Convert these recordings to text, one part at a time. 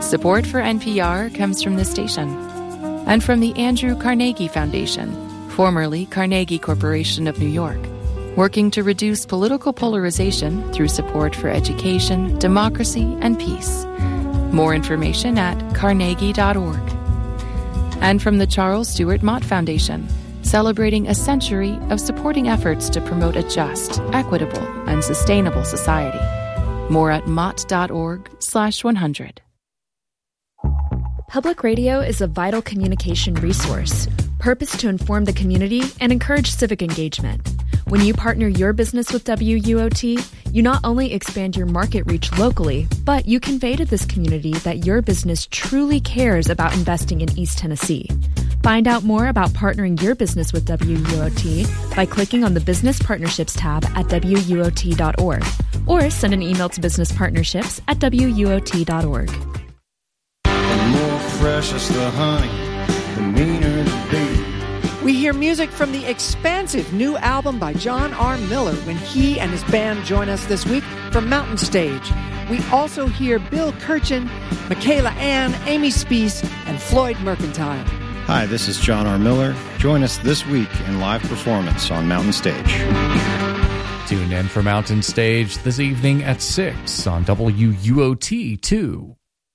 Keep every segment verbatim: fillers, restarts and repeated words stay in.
Support for N P R comes from this station and from the Andrew Carnegie Foundation, formerly Carnegie Corporation of New York, working to reduce political polarization through support for education, democracy, and peace. More information at carnegie dot org. And from the Charles Stewart Mott Foundation, celebrating a century of supporting efforts to promote a just, equitable, and sustainable society. More at mott dot org slash one hundred. Public radio is a vital communication resource, purposed to inform the community and encourage civic engagement. When you partner your business with W U O T, you not only expand your market reach locally, but you convey to this community that your business truly cares about investing in East Tennessee. Find out more about partnering your business with W U O T by clicking on the Business Partnerships tab at W U O T dot org or send an email to business partnerships at W U O T dot org. The more precious the honey, the meaner the bee. We hear music from the expansive new album by John R. Miller when he and his band join us this week for Mountain Stage. We also hear Bill Kirchen, Michaela Ann, Amy Speece, and Floyd Mercantile. Hi, this is John R. Miller. Join us this week in live performance on Mountain Stage. Tune in for Mountain Stage this evening at six on W U O T two.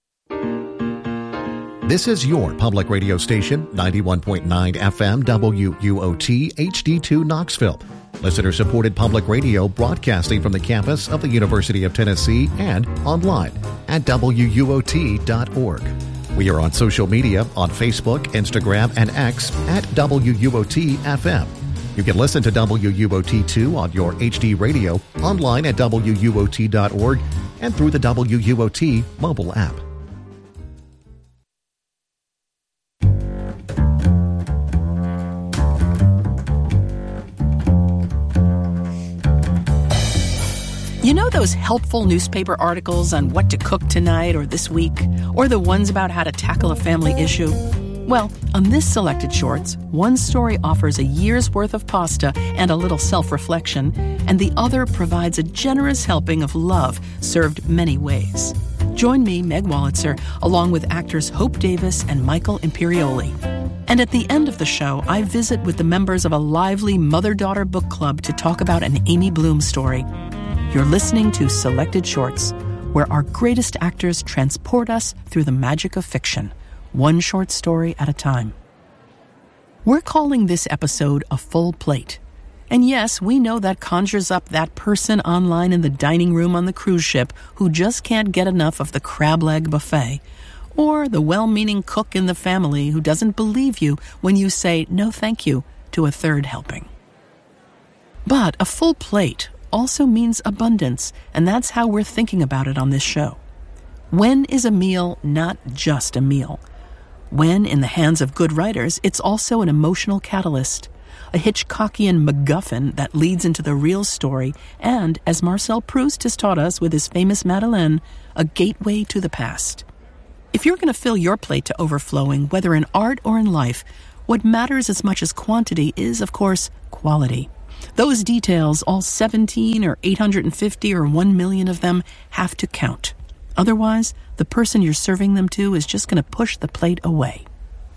This is your public radio station, ninety-one point nine F M W U O T H D two Knoxville. Listener-supported public radio broadcasting from the campus of the University of Tennessee and online at W U O T dot org. We are on social media on Facebook, Instagram, and X at W U O T F M. You can listen to W U O T two on your H D radio, online at W U O T dot org, and through the W U O T mobile app. You know those helpful newspaper articles on what to cook tonight or this week, or the ones about how to tackle a family issue? Well, on this Selected Shorts, one story offers a year's worth of pasta and a little self-reflection, and the other provides a generous helping of love served many ways. Join me, Meg Wolitzer, along with actors Hope Davis and Michael Imperioli. And at the end of the show, I visit with the members of a lively mother-daughter book club to talk about an Amy Bloom story. You're listening to Selected Shorts, where our greatest actors transport us through the magic of fiction, one short story at a time. We're calling this episode A Full Plate. And yes, we know that conjures up that person online in the dining room on the cruise ship who just can't get enough of the crab leg buffet, or the well-meaning cook in the family who doesn't believe you when you say no thank you to a third helping. But a full plate also means abundance, and that's how we're thinking about it on this show. When is a meal not just a meal? When, in the hands of good writers, it's also an emotional catalyst, a Hitchcockian MacGuffin that leads into the real story, and, as Marcel Proust has taught us with his famous Madeleine, a gateway to the past. If you're going to fill your plate to overflowing, whether in art or in life, what matters as much as quantity is, of course, quality. Those details, all seventeen or eight hundred fifty or one million of them, have to count. Otherwise, the person you're serving them to is just going to push the plate away.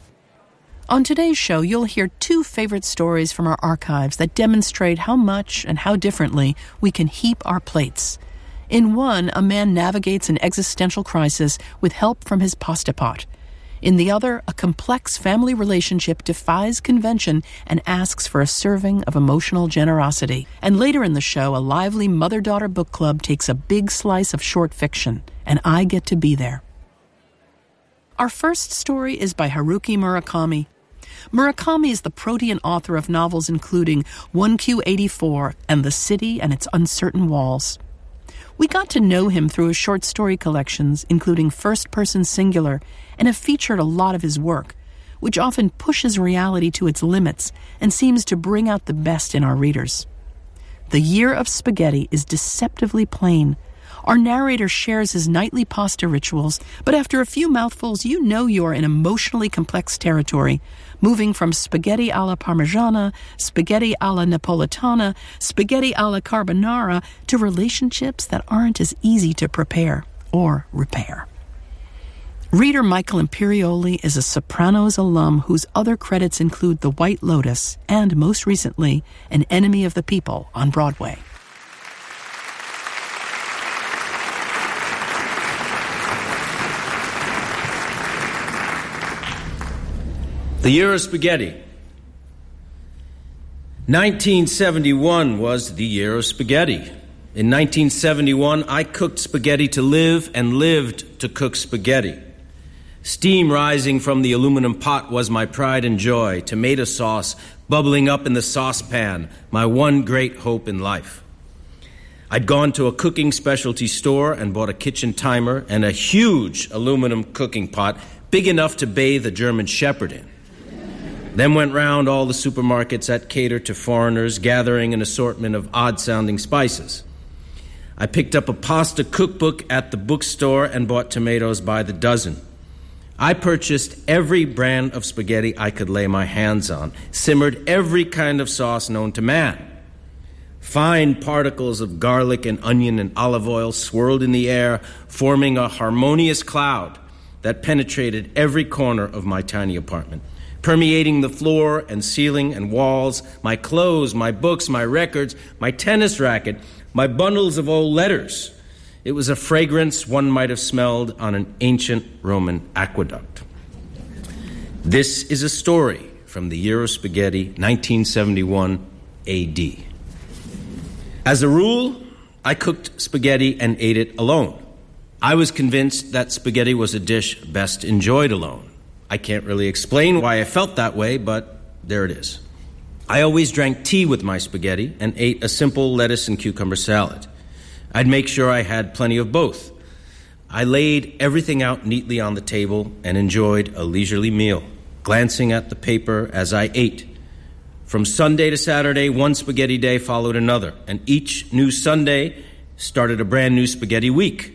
On today's show, you'll hear two favorite stories from our archives that demonstrate how much and how differently we can heap our plates. In one, a man navigates an existential crisis with help from his pasta pot. In the other, a complex family relationship defies convention and asks for a serving of emotional generosity. And later in the show, a lively mother-daughter book club takes a big slice of short fiction, and I get to be there. Our first story is by Haruki Murakami. Murakami is the protean author of novels including one Q eighty-four and The City and Its Uncertain Walls. We got to know him through his short story collections, including First Person Singular, and have featured a lot of his work, which often pushes reality to its limits and seems to bring out the best in our readers. The Year of Spaghetti is deceptively plain. Our narrator shares his nightly pasta rituals, but after a few mouthfuls, you know you're in emotionally complex territory, moving from spaghetti alla parmigiana, spaghetti alla napolitana, spaghetti alla carbonara, to relationships that aren't as easy to prepare or repair. Reader Michael Imperioli is a Sopranos alum whose other credits include The White Lotus and, most recently, An Enemy of the People on Broadway. The Year of Spaghetti. nineteen seventy-one was the year of spaghetti. In nineteen seventy-one, I cooked spaghetti to live and lived to cook spaghetti. Steam rising from the aluminum pot was my pride and joy. Tomato sauce bubbling up in the saucepan, my one great hope in life. I'd gone to a cooking specialty store and bought a kitchen timer and a huge aluminum cooking pot big enough to bathe a German shepherd in. Then went round all the supermarkets that cater to foreigners, gathering an assortment of odd-sounding spices. I picked up a pasta cookbook at the bookstore and bought tomatoes by the dozen. I purchased every brand of spaghetti I could lay my hands on, simmered every kind of sauce known to man. Fine particles of garlic and onion and olive oil swirled in the air, forming a harmonious cloud that penetrated every corner of my tiny apartment, permeating the floor and ceiling and walls, my clothes, my books, my records, my tennis racket, my bundles of old letters. It was a fragrance one might have smelled on an ancient Roman aqueduct. This is a story from the Year of Spaghetti, nineteen seventy-one A D. As a rule, I cooked spaghetti and ate it alone. I was convinced that spaghetti was a dish best enjoyed alone. I can't really explain why I felt that way, but there it is. I always drank tea with my spaghetti and ate a simple lettuce and cucumber salad. I'd make sure I had plenty of both. I laid everything out neatly on the table and enjoyed a leisurely meal, glancing at the paper as I ate. From Sunday to Saturday, one spaghetti day followed another, and each new Sunday started a brand new spaghetti week.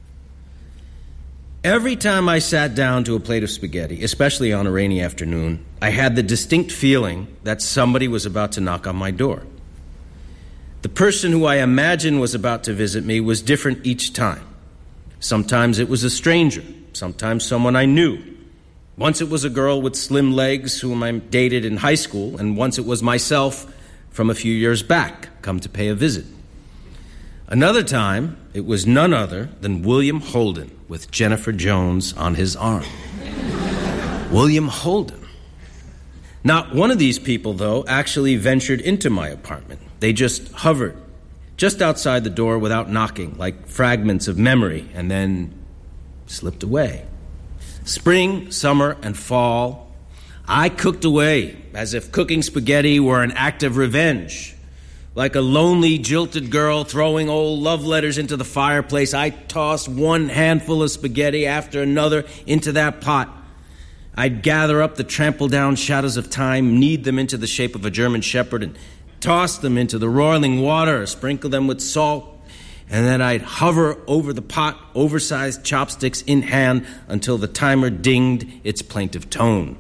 Every time I sat down to a plate of spaghetti, especially on a rainy afternoon, I had the distinct feeling that somebody was about to knock on my door. The person who I imagined was about to visit me was different each time. Sometimes it was a stranger, sometimes someone I knew. Once it was a girl with slim legs whom I dated in high school, and once it was myself from a few years back, come to pay a visit. Another time, it was none other than William Holden with Jennifer Jones on his arm. William Holden. Not one of these people, though, actually ventured into my apartment. They just hovered just outside the door without knocking, like fragments of memory, and then slipped away. Spring, summer, and fall, I cooked away as if cooking spaghetti were an act of revenge. Like a lonely, jilted girl throwing old love letters into the fireplace, I tossed one handful of spaghetti after another into that pot. I'd gather up the trampled-down shadows of time, knead them into the shape of a German shepherd, and toss them into the roiling water, sprinkle them with salt, and then I'd hover over the pot, oversized chopsticks in hand, until the timer dinged its plaintive tone.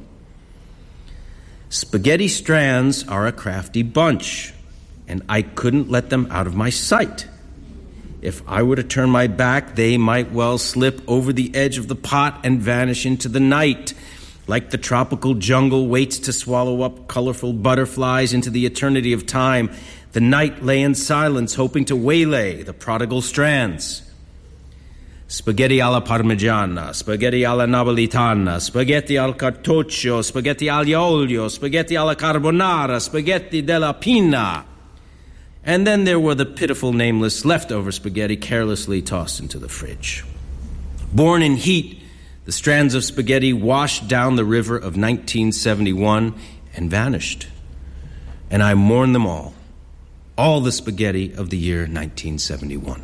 Spaghetti strands are a crafty bunch, and I couldn't let them out of my sight. If I were to turn my back, they might well slip over the edge of the pot and vanish into the night, like the tropical jungle waits to swallow up colorful butterflies into the eternity of time. The night lay in silence, hoping to waylay the prodigal strands. Spaghetti alla parmigiana, spaghetti alla napolitana, spaghetti al cartoccio, spaghetti aglio olio, spaghetti alla carbonara, spaghetti della pina. And then there were the pitiful, nameless leftover spaghetti carelessly tossed into the fridge. Born in heat, the strands of spaghetti washed down the river of nineteen seventy-one and vanished. And I mourn them all, all the spaghetti of the year nineteen seventy-one.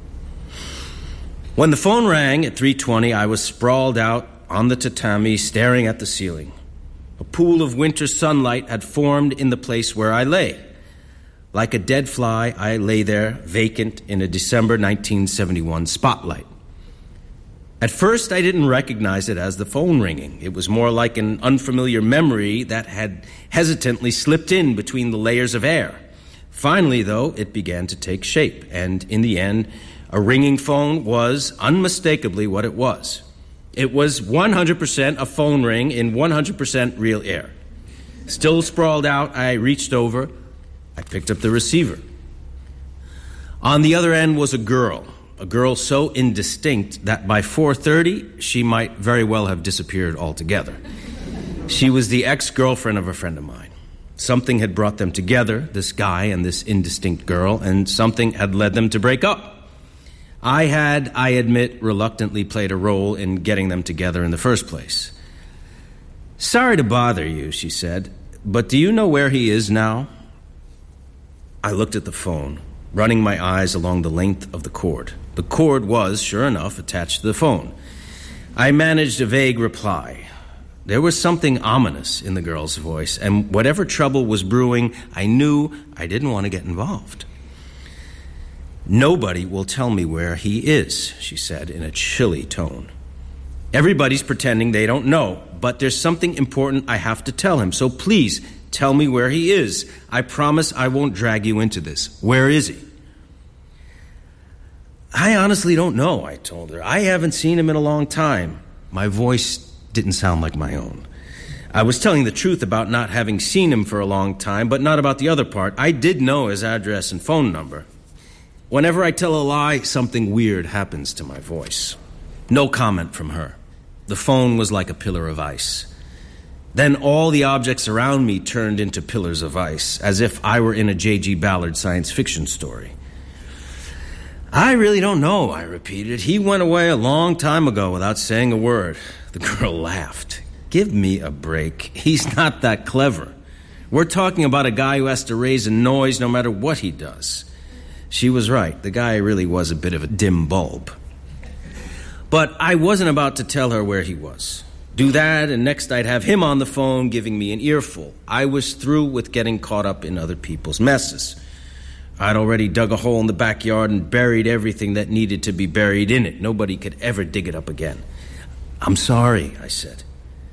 When the phone rang at three twenty, I was sprawled out on the tatami, staring at the ceiling. A pool of winter sunlight had formed in the place where I lay. Like a dead fly, I lay there, vacant in a December nineteen seventy-one spotlight. At first, I didn't recognize it as the phone ringing. It was more like an unfamiliar memory that had hesitantly slipped in between the layers of air. Finally, though, it began to take shape, and in the end, a ringing phone was unmistakably what it was. It was one hundred percent a phone ring in one hundred percent real air. Still sprawled out, I reached over. I picked up the receiver. On the other end was a girl, a girl so indistinct that by four thirty, she might very well have disappeared altogether. She was the ex-girlfriend of a friend of mine. Something had brought them together, this guy and this indistinct girl, and something had led them to break up. I had, I admit, reluctantly played a role in getting them together in the first place. "Sorry to bother you," she said, "but do you know where he is now?" I looked at the phone, running my eyes along the length of the cord. The cord was, sure enough, attached to the phone. I managed a vague reply. There was something ominous in the girl's voice, and whatever trouble was brewing, I knew I didn't want to get involved. "Nobody will tell me where he is," she said in a chilly tone. "Everybody's pretending they don't know, but there's something important I have to tell him, so please tell me where he is. I promise I won't drag you into this. Where is he?" "I honestly don't know," I told her. "I haven't seen him in a long time." My voice didn't sound like my own. I was telling the truth about not having seen him for a long time, but not about the other part. I did know his address and phone number. Whenever I tell a lie, something weird happens to my voice. No comment from her. The phone was like a pillar of ice. Then all the objects around me turned into pillars of ice, as if I were in a J G Ballard science fiction story. "I really don't know," I repeated. "He went away a long time ago without saying a word." The girl laughed. "Give me a break. He's not that clever. We're talking about a guy who has to raise a noise no matter what he does." She was right. The guy really was a bit of a dim bulb. But I wasn't about to tell her where he was. Do that, and next I'd have him on the phone giving me an earful. I was through with getting caught up in other people's messes. I'd already dug a hole in the backyard and buried everything that needed to be buried in it. Nobody could ever dig it up again. "I'm sorry," I said.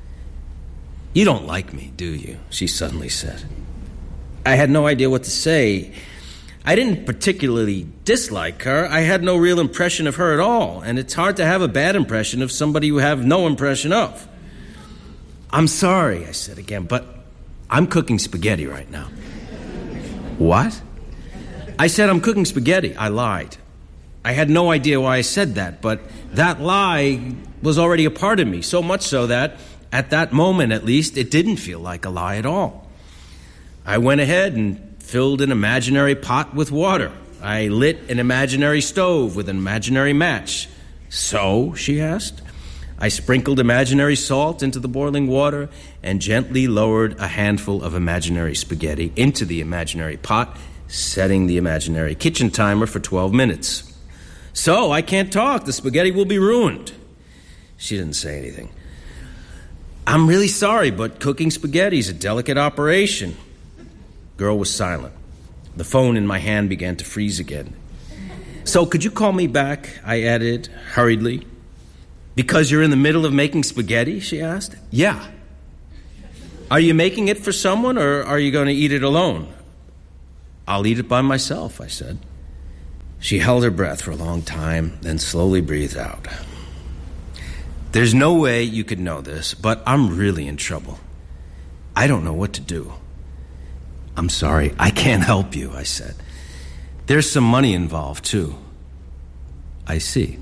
"You don't like me, do you?" she suddenly said. I had no idea what to say. I didn't particularly dislike her. I had no real impression of her at all, and it's hard to have a bad impression of somebody you have no impression of. "I'm sorry," I said again, "but I'm cooking spaghetti right now." "What?" I said I'm cooking spaghetti. I lied. I had no idea why I said that, but that lie was already a part of me, so much so that, at that moment at least, it didn't feel like a lie at all. I went ahead and filled an imaginary pot with water. I lit an imaginary stove with an imaginary match. "So?" she asked. I sprinkled imaginary salt into the boiling water and gently lowered a handful of imaginary spaghetti into the imaginary pot, setting the imaginary kitchen timer for twelve minutes. "So, I can't talk. The spaghetti will be ruined." She didn't say anything. "I'm really sorry, but cooking spaghetti is a delicate operation." Girl was silent. The phone in my hand began to freeze again. "So could you call me back?" I added hurriedly. "Because you're in the middle of making spaghetti?" she asked. "Yeah." "Are you making it for someone, or are you going to eat it alone?" "I'll eat it by myself," I said. She held her breath for a long time, then slowly breathed out. "There's no way you could know this, but I'm really in trouble. I don't know what to do." "I'm sorry, I can't help you," I said. "There's some money involved, too." "I see."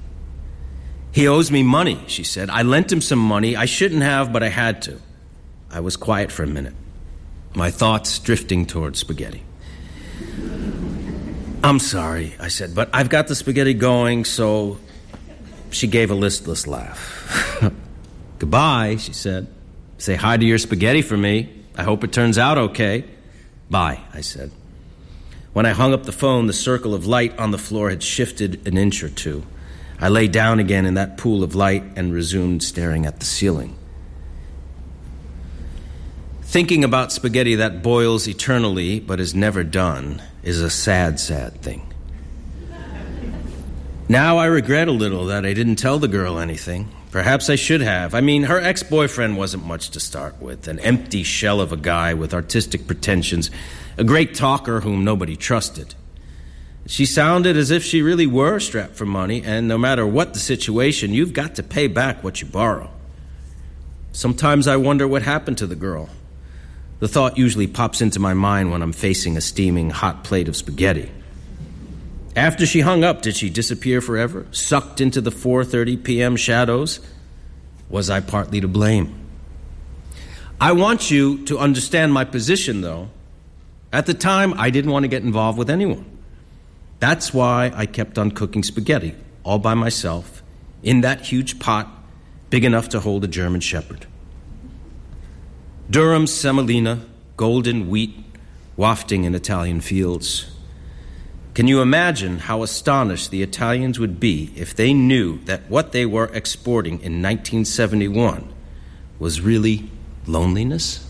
"He owes me money," she said. "I lent him some money. I shouldn't have, but I had to." I was quiet for a minute, my thoughts drifting towards spaghetti. "I'm sorry," I said, "but I've got the spaghetti going, so..." She gave a listless laugh. "Goodbye," she said. "Say hi to your spaghetti for me. I hope it turns out okay." "Bye," I said. When I hung up the phone, the circle of light on the floor had shifted an inch or two. I lay down again in that pool of light and resumed staring at the ceiling. Thinking about spaghetti that boils eternally but is never done is a sad, sad thing. Now I regret a little that I didn't tell the girl anything. Perhaps I should have. I mean, her ex-boyfriend wasn't much to start with. An empty shell of a guy with artistic pretensions. A great talker whom nobody trusted. She sounded as if she really were strapped for money, and no matter what the situation, you've got to pay back what you borrow. Sometimes I wonder what happened to the girl. The thought usually pops into my mind when I'm facing a steaming hot plate of spaghetti. After she hung up, did she disappear forever, sucked into the four thirty p.m. shadows? Was I partly to blame? I want you to understand my position, though. At the time, I didn't want to get involved with anyone. That's why I kept on cooking spaghetti all by myself in that huge pot big enough to hold a German Shepherd. Durum semolina, golden wheat wafting in Italian fields. Can you imagine how astonished the Italians would be if they knew that what they were exporting in nineteen seventy-one was really loneliness?